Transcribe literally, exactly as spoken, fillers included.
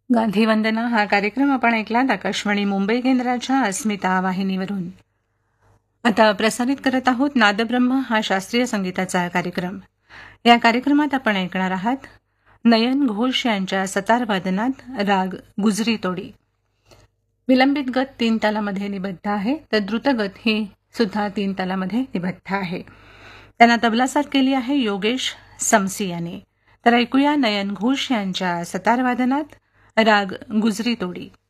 गांधी वंदना हा कार्यक्रम आपण ऐकलात आकाशवाणी मुंबई केंद्राच्या अस्मिता वाहिनीवरून. आता प्रसारित करत आहोत नादब्रह्म हा शास्त्रीय संगीताचा कार्यक्रम. या कार्यक्रमात आपण ऐकणार आहात नयन घोष यांच्या सतार वादनात राग गुजरी तोडी. विलंबित गत तीन तालामध्ये निबद्ध आहे, तर द्रुतगत ही सुद्धा तीन तालामध्ये निबद्ध आहे. त्यांना तबलासाथ केली आहे योगेश समसी याने. तर ऐकूया नयन घोष यांच्या सतार वादनात राग गुजरी तोडी.